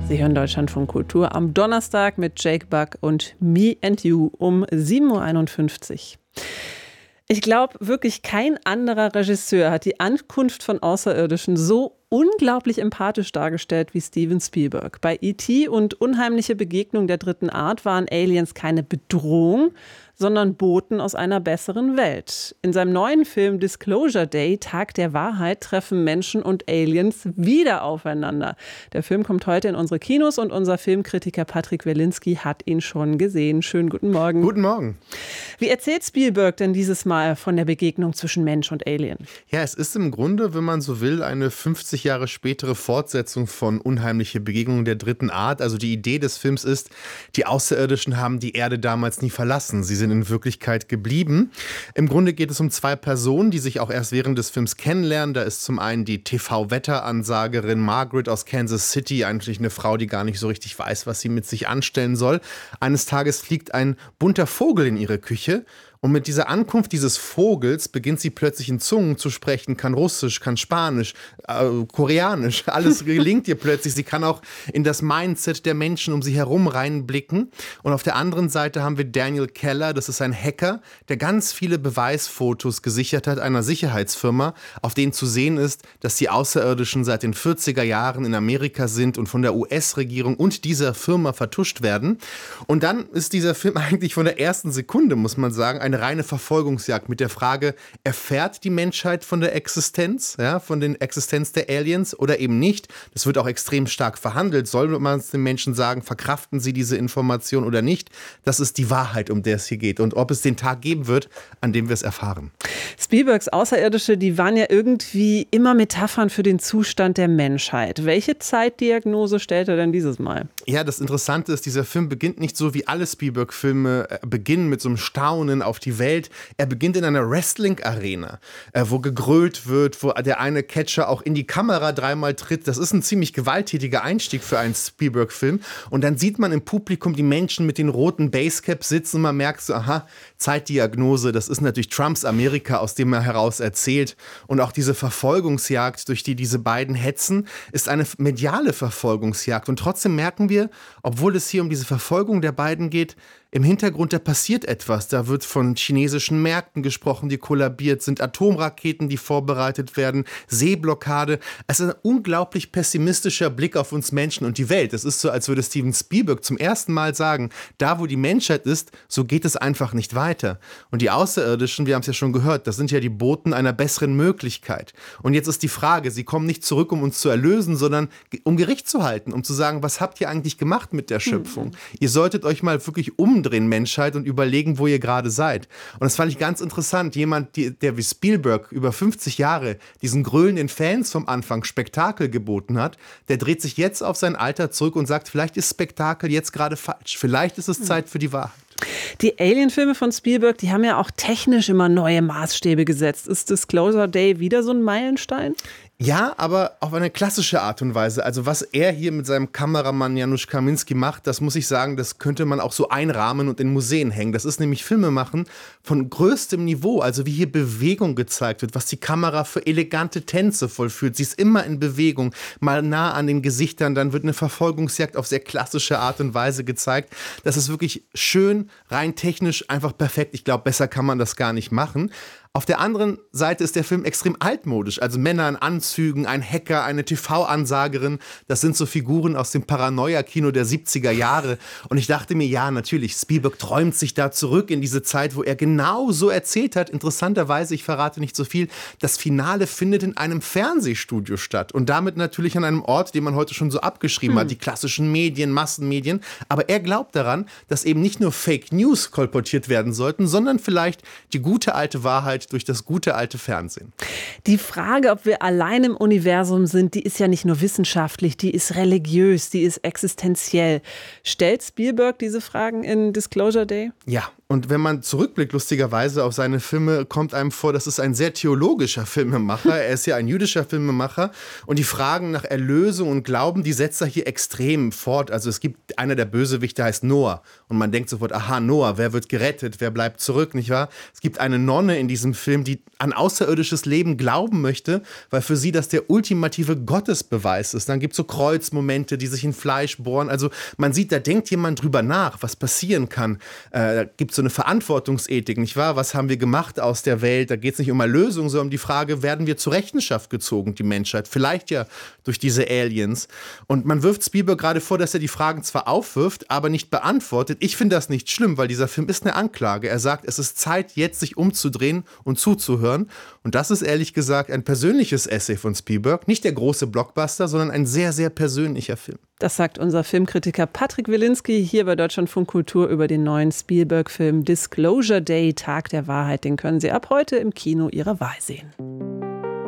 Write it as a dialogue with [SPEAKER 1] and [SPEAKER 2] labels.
[SPEAKER 1] Sie hören Deutschlandfunk Kultur am Donnerstag mit Jake Buck und Me and You um 7.51 Uhr. Ich glaube, wirklich kein anderer Regisseur hat die Ankunft von Außerirdischen so unglaublich empathisch dargestellt wie Steven Spielberg. Bei E.T. und Unheimliche Begegnung der dritten Art waren Aliens keine Bedrohung, sondern Boten aus einer besseren Welt. In seinem neuen Film Disclosure Day, Tag der Wahrheit, treffen Menschen und Aliens wieder aufeinander. Der Film kommt heute in unsere Kinos und unser Filmkritiker Patrick Welinski hat ihn schon gesehen. Schönen guten Morgen.
[SPEAKER 2] Guten Morgen.
[SPEAKER 1] Wie erzählt Spielberg denn dieses Mal von der Begegnung zwischen Mensch und Alien?
[SPEAKER 2] Ja, es ist im Grunde, wenn man so will, eine 50 Jahre spätere Fortsetzung von Unheimliche Begegnung der dritten Art. Also die Idee des Films ist, die Außerirdischen haben die Erde damals nie verlassen. Sie sind in Wirklichkeit geblieben. Im Grunde geht es um zwei Personen, die sich auch erst während des Films kennenlernen. Da ist zum einen die TV-Wetteransagerin Margaret aus Kansas City, eigentlich eine Frau, die gar nicht so richtig weiß, was sie mit sich anstellen soll. Eines Tages fliegt ein bunter Vogel in ihre Küche. Und mit dieser Ankunft dieses Vogels beginnt sie plötzlich in Zungen zu sprechen, kann Russisch, kann Spanisch, Koreanisch, alles gelingt ihr plötzlich. Sie kann auch in das Mindset der Menschen um sie herum reinblicken. Und auf der anderen Seite haben wir Daniel Keller, das ist ein Hacker, der ganz viele Beweisfotos gesichert hat einer Sicherheitsfirma, auf denen zu sehen ist, dass die Außerirdischen seit den 40er Jahren in Amerika sind und von der US-Regierung und dieser Firma vertuscht werden. Und dann ist dieser Film eigentlich von der ersten Sekunde, muss man sagen, eine reine Verfolgungsjagd mit der Frage, erfährt die Menschheit von der Existenz, ja, von der Existenz der Aliens oder eben nicht? Das wird auch extrem stark verhandelt. Soll man es den Menschen sagen, verkraften sie diese Information oder nicht? Das ist die Wahrheit, um der es hier geht. Und ob es den Tag geben wird, an dem wir es erfahren.
[SPEAKER 1] Spielbergs Außerirdische, die waren ja irgendwie immer Metaphern für den Zustand der Menschheit. Welche Zeitdiagnose stellt er denn dieses Mal?
[SPEAKER 2] Ja, das Interessante ist, dieser Film beginnt nicht so, wie alle Spielberg-Filme beginnen, mit so einem Staunen auf die Welt. Er beginnt in einer Wrestling-Arena, wo gegrölt wird, wo der eine Catcher auch in die Kamera dreimal tritt. Das ist ein ziemlich gewalttätiger Einstieg für einen Spielberg-Film. Und dann sieht man im Publikum die Menschen mit den roten Basecaps sitzen und man merkt so, aha, Zeitdiagnose, das ist natürlich Trumps Amerika, aus dem er heraus erzählt. Und auch diese Verfolgungsjagd, durch die diese beiden hetzen, ist eine mediale Verfolgungsjagd. Und trotzdem merken wir, obwohl es hier um diese Verfolgung der beiden geht, im Hintergrund, da passiert etwas. Da wird von chinesischen Märkten gesprochen, die kollabiert sind, Atomraketen, die vorbereitet werden, Seeblockade. Es ist ein unglaublich pessimistischer Blick auf uns Menschen und die Welt. Es ist so, als würde Steven Spielberg zum ersten Mal sagen, da wo die Menschheit ist, so geht es einfach nicht weiter. Und die Außerirdischen, wir haben es ja schon gehört, das sind ja die Boten einer besseren Möglichkeit. Und jetzt ist die Frage, sie kommen nicht zurück, um uns zu erlösen, sondern um Gericht zu halten, um zu sagen, was habt ihr eigentlich gemacht mit der Schöpfung? Ihr solltet euch mal wirklich umdrehen, Menschheit, und überlegen, wo ihr gerade seid. Und das fand ich ganz interessant. Jemand, der wie Spielberg über 50 Jahre diesen grölenden Fans vom Anfang Spektakel geboten hat, der dreht sich jetzt auf sein Alter zurück und sagt, vielleicht ist Spektakel jetzt gerade falsch. Vielleicht ist es Zeit für die Wahrheit.
[SPEAKER 1] Die Alien-Filme von Spielberg, die haben ja auch technisch immer neue Maßstäbe gesetzt. Ist Disclosure Day wieder so ein Meilenstein?
[SPEAKER 2] Ja, aber auf eine klassische Art und Weise. Also was er hier mit seinem Kameramann Janusz Kaminski macht, das muss ich sagen, das könnte man auch so einrahmen und in Museen hängen. Das ist nämlich Filmemachen von größtem Niveau. Also wie hier Bewegung gezeigt wird, was die Kamera für elegante Tänze vollführt. Sie ist immer in Bewegung, mal nah an den Gesichtern. Dann wird eine Verfolgungsjagd auf sehr klassische Art und Weise gezeigt. Das ist wirklich schön, rein technisch einfach perfekt. Ich glaube, besser kann man das gar nicht machen. Auf der anderen Seite ist der Film extrem altmodisch. Also Männer in Anzügen, ein Hacker, eine TV-Ansagerin. Das sind so Figuren aus dem Paranoia-Kino der 70er Jahre. Und ich dachte mir, ja, natürlich, Spielberg träumt sich da zurück in diese Zeit, wo er genau so erzählt hat. Interessanterweise, ich verrate nicht so viel, das Finale findet in einem Fernsehstudio statt. Und damit natürlich an einem Ort, den man heute schon so abgeschrieben hat. Die klassischen Medien, Massenmedien. Aber er glaubt daran, dass eben nicht nur Fake News kolportiert werden sollten, sondern vielleicht die gute alte Wahrheit durch das gute alte Fernsehen.
[SPEAKER 1] Die Frage, ob wir allein im Universum sind, die ist ja nicht nur wissenschaftlich, die ist religiös, die ist existenziell. Stellt Spielberg diese Fragen in Disclosure Day?
[SPEAKER 2] Ja, Und wenn man zurückblickt, lustigerweise auf seine Filme, kommt einem vor, das ist ein sehr theologischer Filmemacher. Er ist ja ein jüdischer Filmemacher. Und die Fragen nach Erlösung und Glauben, die setzt er hier extrem fort. Also es gibt einer der Bösewichte, heißt Noah. Und man denkt sofort, aha, Noah, wer wird gerettet, wer bleibt zurück, nicht wahr? Es gibt eine Nonne in diesem Film, die an außerirdisches Leben glauben möchte, weil für sie das der ultimative Gottesbeweis ist. Dann gibt es so Kreuzmomente, die sich in Fleisch bohren. Also man sieht, da denkt jemand drüber nach, was passieren kann. Da gibt es so eine Verantwortungsethik, nicht wahr? Was haben wir gemacht aus der Welt? Da geht es nicht um Erlösung, sondern um die Frage, werden wir zur Rechenschaft gezogen, die Menschheit? Vielleicht ja durch diese Aliens. Und man wirft Spielberg gerade vor, dass er die Fragen zwar aufwirft, aber nicht beantwortet. Ich finde das nicht schlimm, weil dieser Film ist eine Anklage. Er sagt, es ist Zeit, jetzt sich umzudrehen und zuzuhören. Und das ist ehrlich gesagt ein persönliches Essay von Spielberg. Nicht der große Blockbuster, sondern ein sehr, sehr persönlicher Film.
[SPEAKER 1] Das sagt unser Filmkritiker Patrick Wilinski hier bei Deutschlandfunk Kultur über den neuen Spielberg-Film Disclosure Day, Tag der Wahrheit. Den können Sie ab heute im Kino Ihrer Wahl sehen.